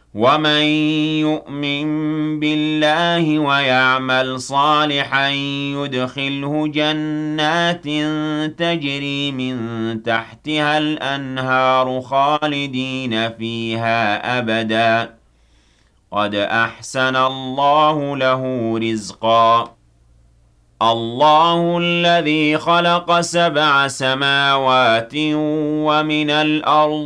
ومن يؤمن بالله ويعمل صالحا يدخله جنات تجري من تحتها الأنهار خالدين فيها أبدا قد أحسن الله له رزقا الله الذي خلق 7 سماوات ومن الأرض